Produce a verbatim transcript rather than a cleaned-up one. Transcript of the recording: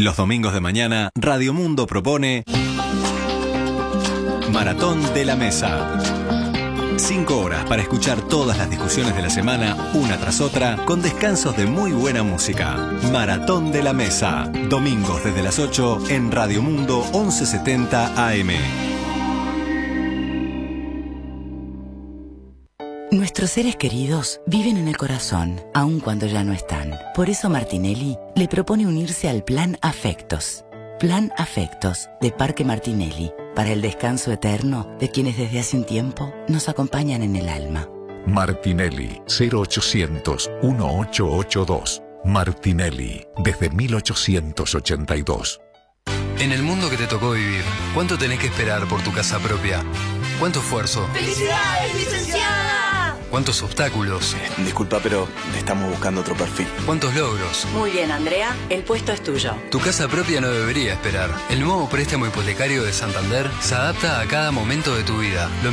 Los domingos de mañana, Radio Mundo propone Maratón de la Mesa. Cinco horas para escuchar todas las discusiones de la semana, una tras otra, con descansos de muy buena música. Maratón de la Mesa. Domingos desde las ocho en Radio Mundo once setenta A M. Nuestros seres queridos viven en el corazón, aun cuando ya no están. Por eso Martinelli le propone unirse al Plan Afectos. Plan Afectos de Parque Martinelli, para el descanso eterno de quienes desde hace un tiempo nos acompañan en el alma. Martinelli, cero ochocientos, dieciocho ochenta y dos. Martinelli, desde mil ochocientos ochenta y dos. En el mundo que te tocó vivir, ¿cuánto tenés que esperar por tu casa propia? ¿Cuánto esfuerzo? ¡Felicidades, licenciada! ¿Cuántos obstáculos? Eh, disculpa, pero estamos buscando otro perfil. ¿Cuántos logros? Muy bien, Andrea, el puesto es tuyo. Tu casa propia no debería esperar. El nuevo préstamo hipotecario de Santander se adapta a cada momento de tu vida. Lo